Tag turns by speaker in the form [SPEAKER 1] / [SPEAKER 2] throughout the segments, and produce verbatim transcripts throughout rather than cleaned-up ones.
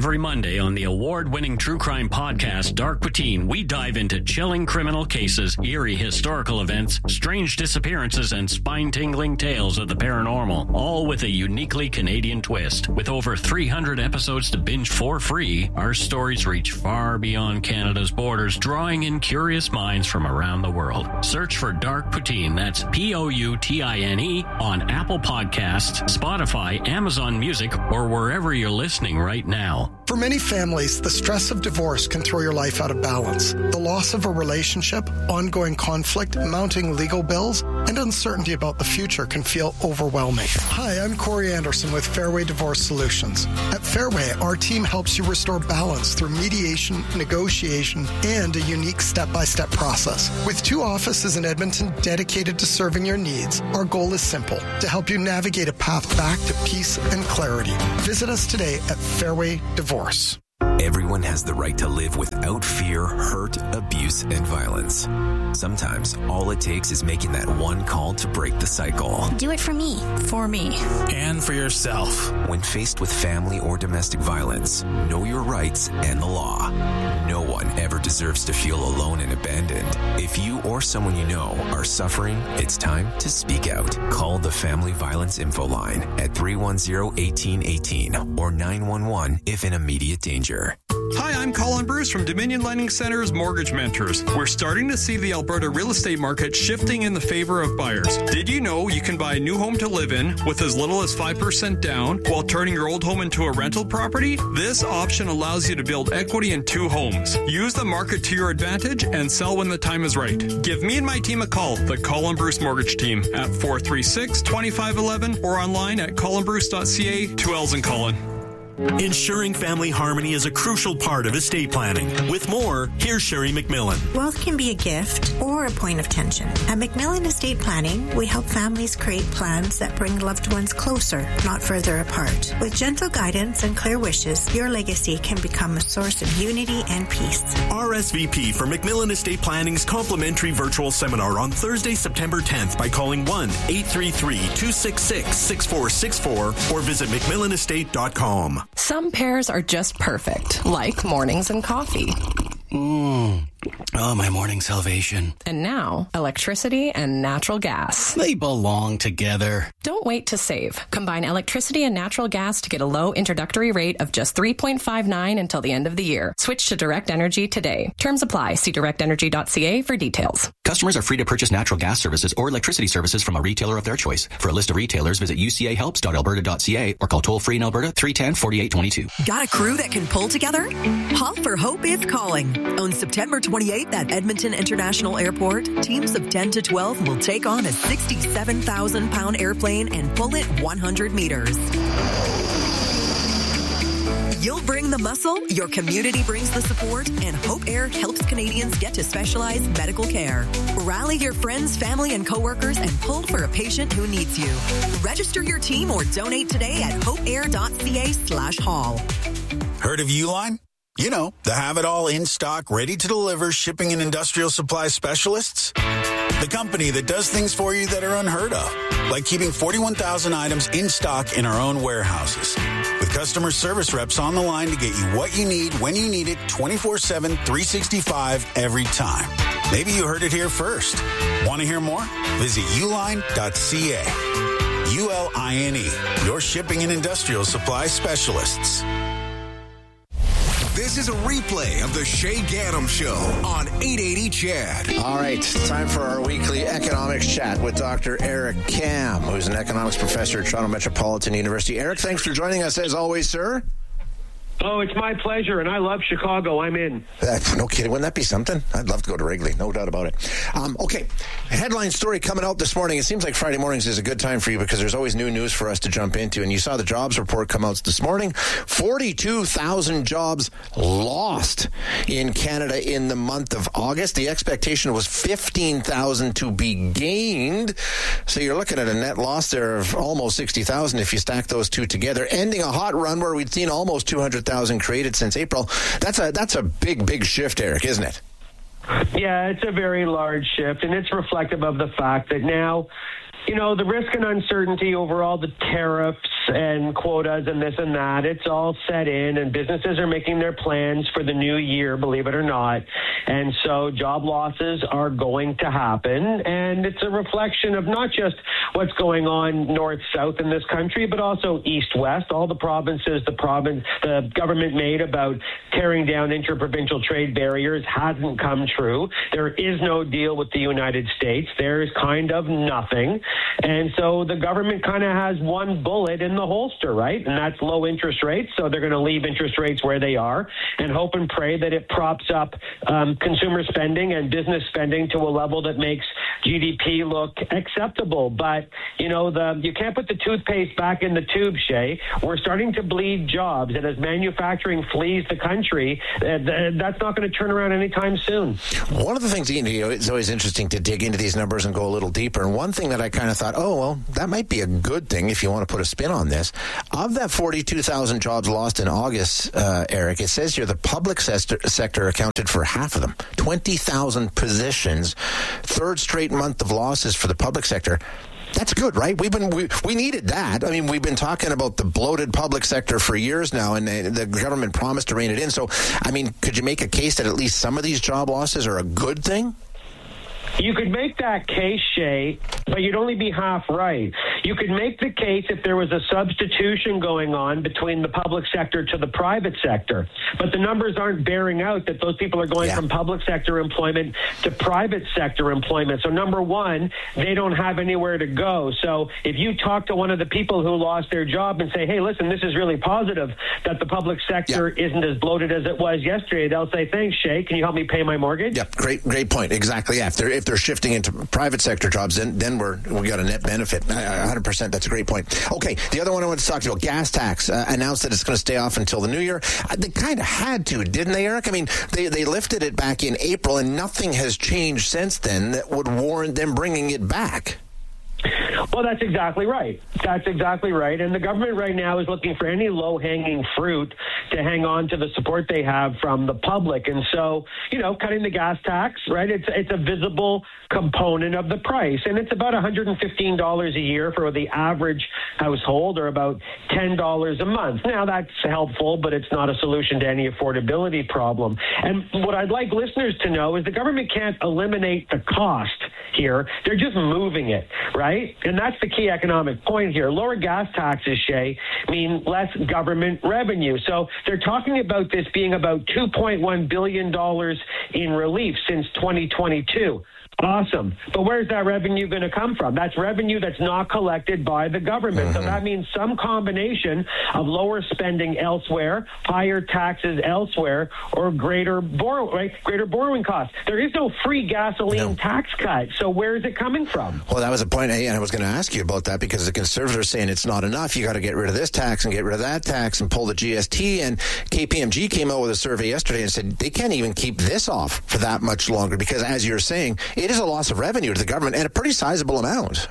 [SPEAKER 1] Every Monday on the award-winning true crime podcast, Dark Poutine, we dive into chilling criminal cases, eerie historical events, strange disappearances, and spine-tingling tales of the paranormal, all with a uniquely Canadian twist. With over three hundred episodes to binge for free, our stories reach far beyond Canada's borders, drawing in curious minds from around the world. Search for Dark Poutine, that's P O U T I N E, on Apple Podcasts, Spotify, Amazon Music, or wherever you're listening right now.
[SPEAKER 2] For many families, the stress of divorce can throw your life out of balance. The loss of a relationship, ongoing conflict, mounting legal bills, and uncertainty about the future can feel overwhelming. Hi, I'm Corey Anderson with Fairway Divorce Solutions. At Fairway, our team helps you restore balance through mediation, negotiation, and a unique step-by-step process. With two offices in Edmonton dedicated to serving your needs, our goal is simple: to help you navigate a path back to peace and clarity. Visit us today at Fairway Divorce.
[SPEAKER 3] Everyone has the right to live without fear, hurt, abuse, and violence. Sometimes all it takes is making that one call to break the cycle.
[SPEAKER 4] Do it for me.
[SPEAKER 5] For me.
[SPEAKER 6] And for yourself.
[SPEAKER 3] When faced with family or domestic violence, know your rights and the law. No one ever deserves to feel alone and abandoned. If you or someone you know are suffering, it's time to speak out. Call the Family Violence Info Line at three one zero, one eight one eight or nine one one if in immediate danger.
[SPEAKER 7] Hi, I'm Colin Bruce from Dominion Lending Center's Mortgage Mentors. We're starting to see the Alberta real estate market shifting in the favor of buyers. Did you know you can buy a new home to live in with as little as five percent down while turning your old home into a rental property? This option allows you to build equity in two homes. Use the market to your advantage and sell when the time is right. Give me and my team a call, the Colin Bruce Mortgage Team, at four three six, two five one one or online at colin bruce dot c a, two L's in Colin.
[SPEAKER 8] Ensuring family harmony is a crucial part of estate planning. With more, here's Sherry McMillan.
[SPEAKER 9] Wealth can be a gift or a point of tension. At McMillan Estate Planning, we help families create plans that bring loved ones closer, not further apart. With gentle guidance and clear wishes, your legacy can become a source of unity and peace.
[SPEAKER 8] R S V P for McMillan Estate Planning's complimentary virtual seminar on Thursday, September tenth by calling one eight three three, two six six, six four six four or visit mcmillan estate dot com.
[SPEAKER 5] Some pairs are just perfect, like mornings and coffee.
[SPEAKER 6] Mmm. Oh, my morning salvation.
[SPEAKER 5] And now, electricity and natural gas.
[SPEAKER 6] They belong together.
[SPEAKER 5] Don't wait to save. Combine electricity and natural gas to get a low introductory rate of just three point five nine until the end of the year. Switch to Direct Energy today. Terms apply. See direct energy dot c a for details.
[SPEAKER 10] Customers are free to purchase natural gas services or electricity services from a retailer of their choice. For a list of retailers, visit u c a helps dot alberta dot c a or call toll-free in Alberta three one zero, four eight two two.
[SPEAKER 11] Got a crew that can pull together? Haul for Hope is calling. On September twenty-eighth at Edmonton International Airport, teams of ten to twelve will take on a sixty-seven thousand pound airplane and pull it one hundred meters. You'll bring the muscle, your community brings the support, and Hope Air helps Canadians get to specialized medical care. Rally your friends, family, and coworkers and pull for a patient who needs you. Register your team or donate today at hope air dot c a slash haul.
[SPEAKER 12] Heard of Uline? You know, the have-it-all in-stock, ready-to-deliver shipping and industrial supply specialists. The company that does things for you that are unheard of, like keeping forty-one thousand items in stock in our own warehouses. With customer service reps on the line to get you what you need, when you need it, twenty-four seven, three sixty-five, every time. Maybe you heard it here first. Want to hear more? Visit uline dot c a. U L I N E, your shipping and industrial supply specialists.
[SPEAKER 13] This is a replay of the Shay Gaddam Show on eight eighty C H A D.
[SPEAKER 14] All right, time for our weekly economics chat with Doctor Eric Kam, who's an economics professor at Toronto Metropolitan University. Eric, thanks for joining us as always, sir.
[SPEAKER 15] Oh, it's my pleasure, and I love Chicago. I'm in.
[SPEAKER 14] Uh, no kidding. Wouldn't that be something? I'd love to go to Wrigley. No doubt about it. Um, okay, headline story coming out this morning. It seems like Friday mornings is a good time for you because there's always new news for us to jump into. And you saw the jobs report come out this morning. forty-two thousand jobs lost in Canada in the month of August. The expectation was fifteen thousand to be gained. So you're looking at a net loss there of almost sixty thousand if you stack those two together, ending a hot run where we'd seen almost two hundred thousand created since April. That's a that's a big, big shift, Eric, isn't it?
[SPEAKER 15] Yeah, it's a very large shift, and it's reflective of the fact that now you know, the risk and uncertainty over all the tariffs and quotas and this and that, it's all set in, and businesses are making their plans for the new year, believe it or not. And so job losses are going to happen, and it's a reflection of not just what's going on north-south in this country, but also east-west. All the provinces, the province, the government made about tearing down interprovincial trade barriers hasn't come true. There is no deal with the United States. There's kind of nothing. And so the government kind of has one bullet in the holster, right? And that's low interest rates. So they're going to leave interest rates where they are and hope and pray that it props up um, consumer spending and business spending to a level that makes G D P look acceptable. But, you know, the you can't put the toothpaste back in the tube, Shay. We're starting to bleed jobs. And as manufacturing flees the country, uh, th- that's not going to turn around anytime soon.
[SPEAKER 14] One of the things, you know, it's always interesting to dig into these numbers and go a little deeper. And one thing that I kind of thought, oh, well, that might be a good thing if you want to put a spin on this. Of that forty-two thousand jobs lost in August, uh, Eric, it says here the public sector, sector accounted for half of them, twenty thousand positions, third straight month of losses for the public sector. That's good, right? We've been we, we needed that. I mean, we've been talking about the bloated public sector for years now, and the government promised to rein it in. So, I mean, could you make a case that at least some of these job losses are a good thing?
[SPEAKER 15] You could make that case, Shay, but you'd only be half right. You could make the case if there was a substitution going on between the public sector to the private sector. But the numbers aren't bearing out that those people are going yeah. from public sector employment to private sector employment. So number one, they don't have anywhere to go. So if you talk to one of the people who lost their job and say, hey, listen, this is really positive that the public sector yeah. isn't as bloated as it was yesterday, they'll say, thanks, Shay. Can you help me pay my mortgage?
[SPEAKER 14] Yeah, great, great point. Exactly. Yeah. If they're, if they're shifting into private sector jobs, then then we're we got a net benefit. one hundred percent. That's a great point. Okay, the other one I want to talk to you about, gas tax, uh, announced that it's going to stay off until the new year. Uh, they kind of had to, didn't they, Eric? I mean, they, they lifted it back in April, and nothing has changed since then that would warrant them bringing it back.
[SPEAKER 15] Well, that's exactly right. That's exactly right. And the government right now is looking for any low-hanging fruit to hang on to the support they have from the public. And so, you know, cutting the gas tax, right, it's it's a visible component of the price. And it's about one hundred fifteen dollars a year for the average household, or about ten dollars a month. Now, that's helpful, but it's not a solution to any affordability problem. And what I'd like listeners to know is the government can't eliminate the cost here. They're just moving it, right? And that's the key economic point here. Lower gas taxes, Shay, mean less government revenue. So they're talking about this being about two point one billion dollars in relief since twenty twenty-two. Awesome. But where's that revenue going to come from? That's revenue that's not collected by the government. Mm-hmm. So that means some combination of lower spending elsewhere, higher taxes elsewhere, or greater borrow, right? greater borrowing costs. There is no free gasoline no. tax cut. So where is it coming from?
[SPEAKER 14] Well, that was a point, and I was going to ask you about that, because the Conservatives are saying it's not enough. You got to get rid of this tax and get rid of that tax and pull the G S T. And K P M G came out with a survey yesterday and said they can't even keep this off for that much longer, because, as you're saying, it is a loss of revenue to the government, and a pretty sizable amount.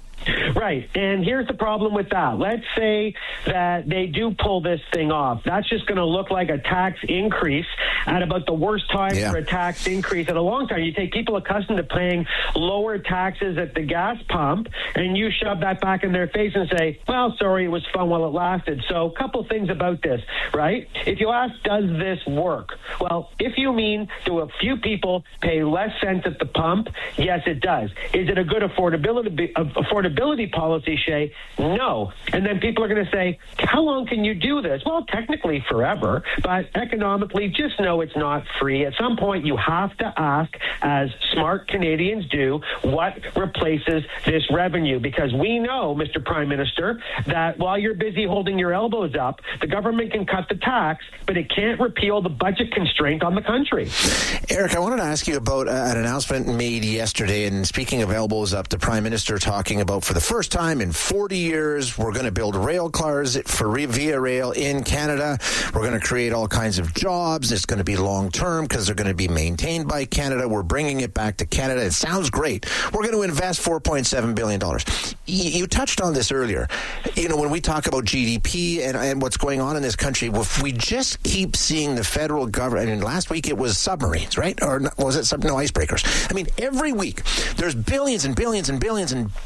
[SPEAKER 15] Right. And here's the problem with that. Let's say that they do pull this thing off. That's just going to look like a tax increase at about the worst time yeah. for a tax increase in a long time. You take people accustomed to paying lower taxes at the gas pump, and you shove that back in their face and say, well, sorry, it was fun while it lasted. So a couple things about this, right? If you ask, does this work? Well, if you mean, do a few people pay less cents at the pump? Yes, it does. Is it a good affordability affordability policy, Shay? No. And then people are going to say, how long can you do this? Well, technically forever, but economically, just know it's not free. At some point, you have to ask, as smart Canadians do, what replaces this revenue? Because we know, Mister Prime Minister, that while you're busy holding your elbows up, the government can cut the tax, but it can't repeal the budget constraint on the country.
[SPEAKER 14] Eric, I wanted to ask you about uh, an announcement made yesterday, and speaking of elbows up, the Prime Minister talking about, for the first time in forty years, we're going to build rail cars for Via Rail in Canada. We're going to create all kinds of jobs. It's going to be long-term because they're going to be maintained by Canada. We're bringing it back to Canada. It sounds great. We're going to invest four point seven billion dollars. You, you touched on this earlier. You know, when we talk about G D P and, and what's going on in this country, if we just keep seeing the federal government, I mean, last week it was submarines, right? Or was it some, no, icebreakers? I mean, every week there's billions and billions and billions and billions of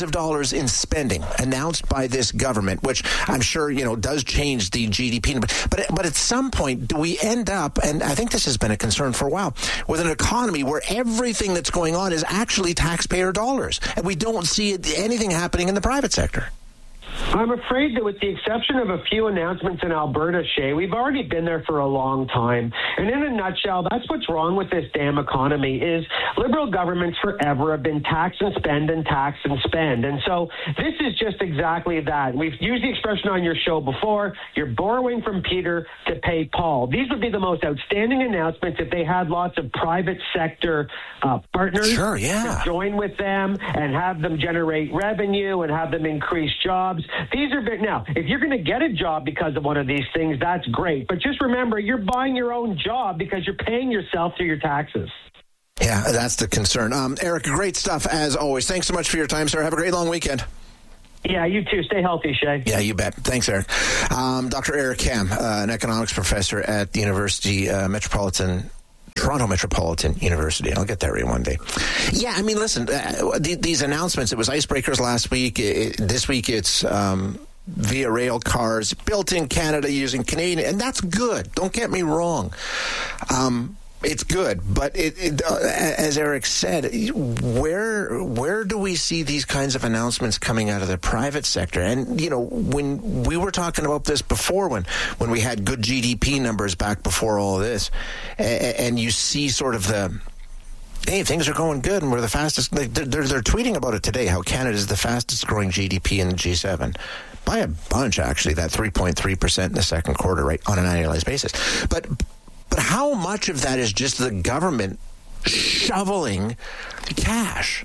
[SPEAKER 14] of dollars in spending announced by this government, which I'm sure, you know, does change the G D P. But, but at some point, do we end up, and I think this has been a concern for a while, with an economy where everything that's going on is actually taxpayer dollars, and we don't see anything happening in the private sector?
[SPEAKER 15] I'm afraid that with the exception of a few announcements in Alberta, Shay, we've already been there for a long time. And in a nutshell, that's what's wrong with this damn economy is Liberal governments forever have been tax and spend and tax and spend. And so this is just exactly that. We've used the expression on your show before, you're borrowing from Peter to pay Paul. These would be the most outstanding announcements if they had lots of private sector uh, partners
[SPEAKER 14] sure, yeah.
[SPEAKER 15] to join with them and have them generate revenue and have them increase jobs. These are big. Now, if you're going to get a job because of one of these things, that's great. But just remember, you're buying your own job because you're paying yourself through your taxes.
[SPEAKER 14] Yeah, that's the concern. Um, Eric, great stuff as always. Thanks so much for your time, sir. Have a great long weekend.
[SPEAKER 15] Yeah, you too. Stay healthy, Shay.
[SPEAKER 14] Yeah, you bet. Thanks, Eric. Um, Doctor Eric Kam, uh, an economics professor at the University uh, Metropolitan Toronto Metropolitan University. I'll get that right one day. Yeah, I mean, listen, uh, th- these announcements, it was icebreakers last week. It, this week it's um, via rail cars built in Canada using Canadian, and that's good. Don't get me wrong. Um, it's good, but it, it, uh, as Eric said, where where do we see these kinds of announcements coming out of the private sector? And, you know, when we were talking about this before, when, when we had good G D P numbers back before all of this, and, and you see sort of the, hey, things are going good, and we're the fastest. They're, they're, they're tweeting about it today, how Canada is the fastest growing G D P in the G seven. By a bunch, actually, that three point three percent in the second quarter, right, on an annualized basis. But But how much of that is just the government shoveling cash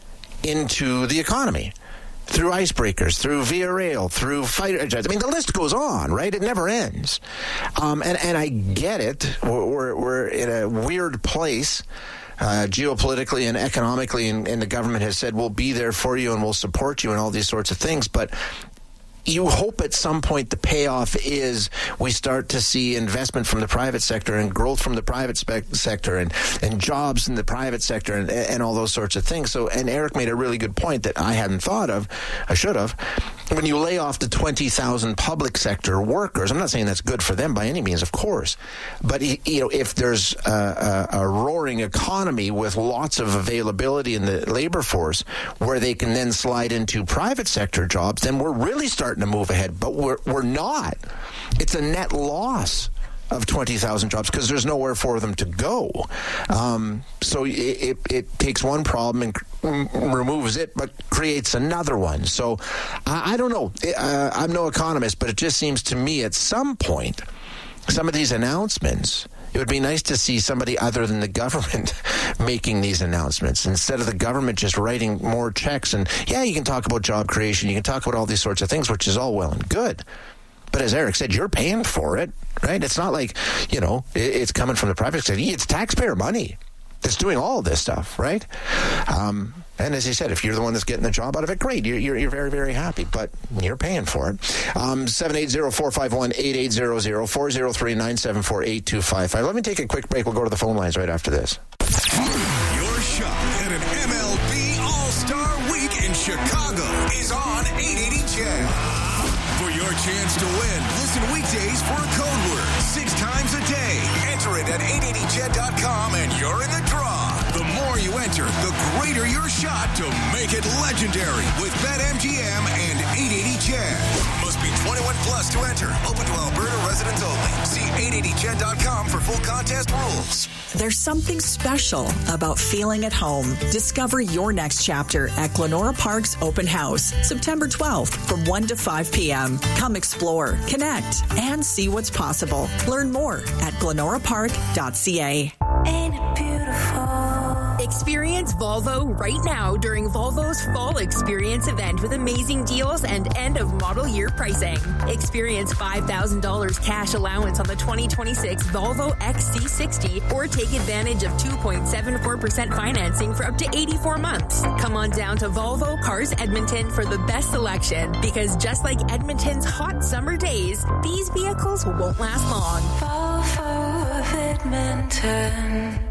[SPEAKER 14] into the economy through icebreakers, through Via Rail, through fighter jets? I mean, the list goes on, right? It never ends. Um, and, and I get it. We're, we're in a weird place uh, geopolitically and economically, and, and the government has said, we'll be there for you and we'll support you and all these sorts of things. But you hope at some point the payoff is we start to see investment from the private sector and growth from the private spe- sector and, and jobs in the private sector and, and all those sorts of things. So, and Eric made a really good point that I hadn't thought of. I should have. When you lay off the twenty thousand public sector workers, I'm not saying that's good for them by any means, of course. But, you know, if there's a, a, a roaring economy with lots of availability in the labor force where they can then slide into private sector jobs, then we're really starting to move ahead. But we're we're not. It's a net loss of twenty thousand jobs because there's nowhere for them to go. Um, so it, it, it takes one problem and c- removes it, but creates another one. So I, I don't know. Uh, I'm no economist, but it just seems to me at some point, some of these announcements, it would be nice to see somebody other than the government making these announcements instead of the government just writing more checks. And yeah, you can talk about job creation. You can talk about all these sorts of things, which is all well and good. But as Eric said, you're paying for it, right? It's not like, you know, it's coming from the private sector. It's taxpayer money that's doing all of this stuff, right? Um, and as he said, if you're the one that's getting the job out of it, great. You're, you're, you're very, very happy, but you're paying for it. Um, seven eight zero, four five one, eight eight zero zero, four zero three, nine seven four, eight two five five. Let me take a quick break. We'll go to the phone lines right after this.
[SPEAKER 13] Your shot at an M L B All-Star Week in Chicago is on eight eighty C H E D. For your chance to win, listen weekdays for a code word six times a day. Enter it at eight eighty C H E D dot com and you're in the draw. The more you enter, the greater your shot to make it legendary with BetMGM and eight eighty C H E D. Must be twenty-one plus to enter. Open to Alberta residents only. See eight eighty C H E D dot com for full contest rules.
[SPEAKER 4] There's something special about feeling at home. Discover your next chapter at Glenora Park's Open House, September twelfth from one to five p.m. Come explore, connect, and see what's possible. Learn more at glenora park dot c a.
[SPEAKER 16] Ain't it beautiful? Experience Volvo right now during Volvo's Fall Experience event with amazing deals and end-of-model year pricing. Experience five thousand dollars cash allowance on the twenty twenty-six Volvo X C sixty or take advantage of two point seven four percent financing for up to eighty-four months. Come on down to Volvo Cars Edmonton for the best selection because just like Edmonton's hot summer days, these vehicles won't last long.
[SPEAKER 17] Volvo of Edmonton.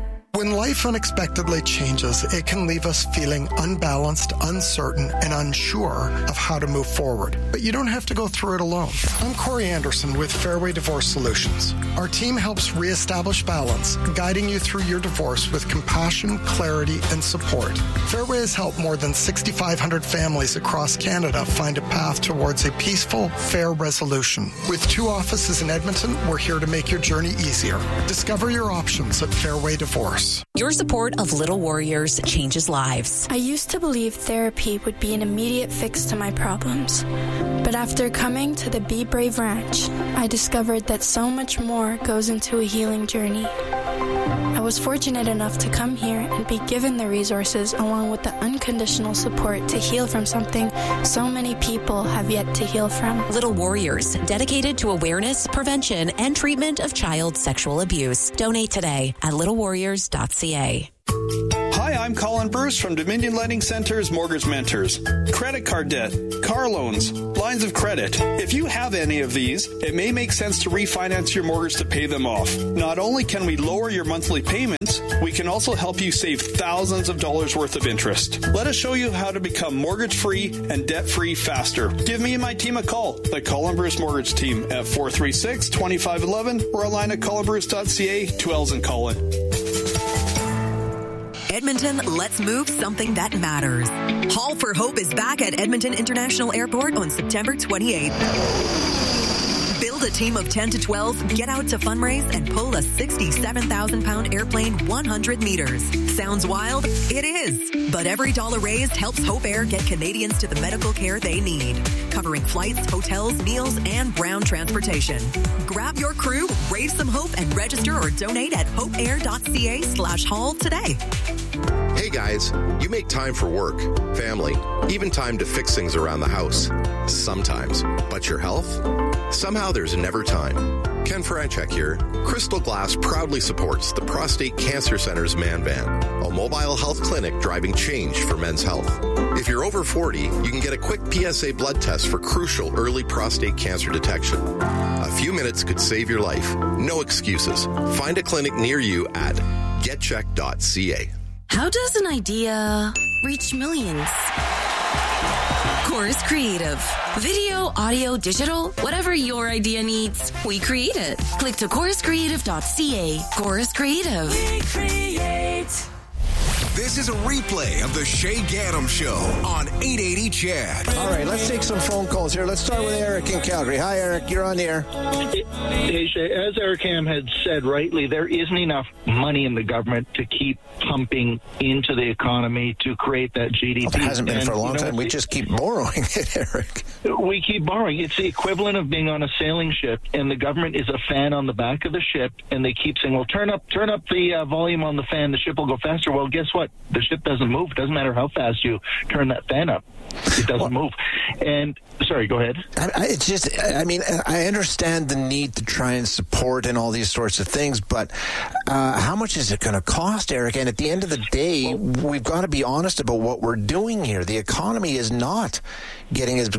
[SPEAKER 2] When life unexpectedly changes, it can leave us feeling unbalanced, uncertain, and unsure of how to move forward. But you don't have to go through it alone. I'm Corey Anderson with Fairway Divorce Solutions. Our team helps reestablish balance, guiding you through your divorce with compassion, clarity, and support. Fairway has helped more than six thousand five hundred families across Canada find a path towards a peaceful, fair resolution. With two offices in Edmonton, we're here to make your journey easier. Discover your options at Fairway Divorce.
[SPEAKER 17] Your support of Little Warriors changes lives.
[SPEAKER 18] I used to believe therapy would be an immediate fix to my problems. But after coming to the Be Brave Ranch, I discovered that so much more goes into a healing journey. I was fortunate enough to come here and be given the resources along with the unconditional support to heal from something so many people have yet to heal from.
[SPEAKER 17] Little Warriors, dedicated to awareness, prevention, and treatment of child sexual abuse. Donate today at little warriors dot c a.
[SPEAKER 19] Hi, I'm Colin Bruce from Dominion Lending Center's Mortgage Mentors. Credit card debt, car loans, lines of credit. If you have any of these, it may make sense to refinance your mortgage to pay them off. Not only can we lower your monthly payments, we can also help you save thousands of dollars worth of interest. Let us show you how to become mortgage-free and debt-free faster. Give me and my team a call, the Colin Bruce Mortgage Team, at four three six, two five one one or online at colin bruce dot c a. Two L's in Colin.
[SPEAKER 11] Edmonton, let's move something that matters. Haul for Hope is back at Edmonton International Airport on September twenty-eighth. Build a team of ten to twelve, get out to fundraise, and pull a sixty-seven thousand pound airplane one hundred meters. Sounds wild? It is. But every dollar raised helps Hope Air get Canadians to the medical care they need, covering flights, hotels, meals, and ground transportation. Grab your crew, raise some hope, and register or donate at hope air dot c a slash haul today.
[SPEAKER 20] Hey guys, you make time for work, family, even time to fix things around the house. Sometimes. But your health? Somehow there's never time. Ken Franchek here. Crystal Glass proudly supports the Prostate Cancer Center's Man Van, a mobile health clinic driving change for men's health. If you're over forty, you can get a quick P S A blood test for crucial early prostate cancer detection. A few minutes could save your life. No excuses. Find a clinic near you at get check dot c a.
[SPEAKER 17] How does an idea reach millions? Chorus Creative. Video, audio, digital, whatever your idea needs, we create it. Click to chorus creative dot c a. Chorus Creative.
[SPEAKER 13] We create. This is a replay of the Shay Gaddam Show on eight eighty C H E D.
[SPEAKER 14] All right, let's take some phone calls here. Let's start with Eric in Calgary. Hi, Eric. You're on the air.
[SPEAKER 21] Hey, Shay, as Eric Ham had said rightly, there isn't enough money in the government to keep pumping into the economy to create that G D P.
[SPEAKER 14] Well, it hasn't been
[SPEAKER 21] and,
[SPEAKER 14] for a long
[SPEAKER 21] you know,
[SPEAKER 14] time. We just keep borrowing it, Eric.
[SPEAKER 21] We keep borrowing. It's the equivalent of being on a sailing ship, and the government is a fan on the back of the ship, and they keep saying, well, turn up turn up the uh, volume on the fan, the ship will go faster. Well, guess what? The ship doesn't move. It doesn't matter how fast you turn that fan up. It doesn't well, move. And, sorry, go ahead.
[SPEAKER 14] I, I, it's just, I mean, I understand the need to try and support and all these sorts of things, but uh, how much is it going to cost, Eric? And at the end of the day, well, we've got to be honest about what we're doing here. The economy is not getting as,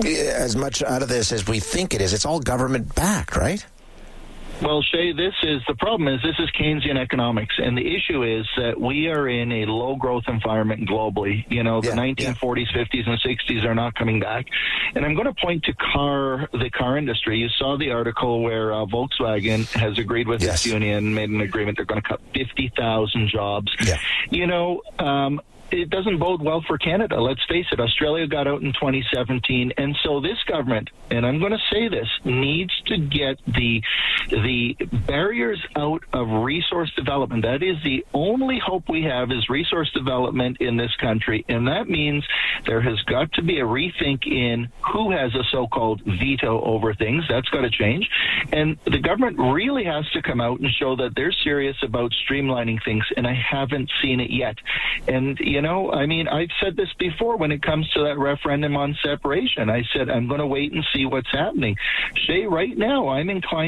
[SPEAKER 14] as much out of this as we think it is. It's all government-backed, right?
[SPEAKER 21] Well, Shay, this is the problem is this is Keynesian economics, and the issue is that we are in a low-growth environment globally. You know, the yeah, nineteen forties, yeah. fifties, and sixties are not coming back. And I'm going to point to car, the car industry. You saw the article where uh, Volkswagen has agreed with yes. its union, made an agreement. They're going to cut fifty thousand jobs.
[SPEAKER 14] Yeah.
[SPEAKER 21] You know, um, it doesn't bode well for Canada. Let's face it. Australia got out in twenty seventeen, and so this government, and I'm going to say this, needs to get the the barriers out of resource development. That is the only hope we have is resource development in this country, and that means there has got to be a rethink in who has a so-called veto over things. That's got to change, and the government really has to come out and show that they're serious about streamlining things, and I haven't seen it yet. And, you know, I mean, I've said this before when it comes to that referendum on separation. I said, I'm going to wait and see what's happening. Shay, right now, I'm inclined to vote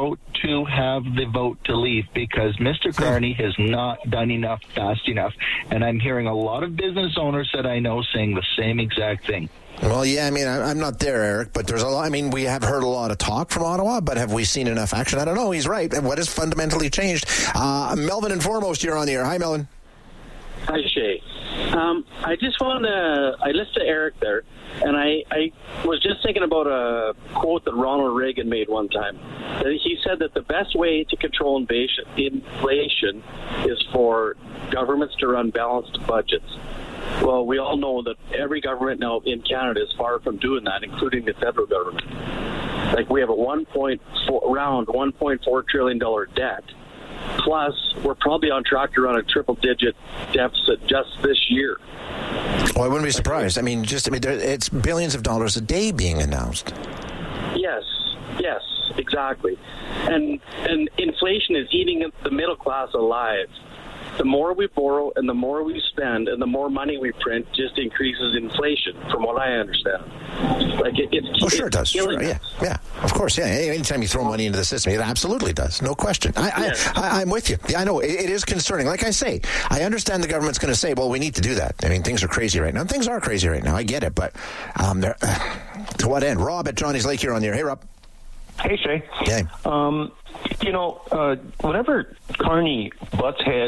[SPEAKER 21] wrote to have the vote to leave because Mister Carney has not done enough fast enough. And I'm hearing a lot of business owners that I know saying the same exact thing.
[SPEAKER 14] Well, yeah, I mean, I'm not there, Eric, but there's a lot. I mean, we have heard a lot of talk from Ottawa, but have we seen enough action? I don't know. He's right. What has fundamentally changed? Uh, Melvin and Foremost, you're on the air. Hi, Melvin.
[SPEAKER 1] Hi, Shay. Um, I just want to, I listened to Eric there, and I, I was just thinking about a quote that Ronald Reagan made one time. He said that the best way to control inflation, inflation is for governments to run balanced budgets. Well, we all know that every government now in Canada is far from doing that, including the federal government. Like, we have a one point four, around one point four trillion dollars debt. Plus, we're probably on track to run a triple-digit deficit just this year.
[SPEAKER 14] Well, I wouldn't be surprised. I mean, just I mean, there, it's billions of dollars a day being announced.
[SPEAKER 1] Yes, yes, exactly. And and inflation is eating the middle class alive. The more we borrow and the more we spend and the more money we print just increases inflation, from what I understand. Like it, it's
[SPEAKER 14] oh, sure it does. Sure, yeah, yeah, of course, yeah. Anytime you throw money into the system, it absolutely does. No question. I, yeah. I, I, I'm with you. Yeah, I know it, it is concerning. Like I say, I understand the government's going to say, "Well, we need to do that." I mean, things are crazy right now. Things are crazy right now. I get it, but um, uh, to what end? Rob at Johnny's Lake here on the air. Hey, Rob.
[SPEAKER 22] Hey, Shay.
[SPEAKER 14] Yeah.
[SPEAKER 22] Um, you know, uh, whenever Carney butts heads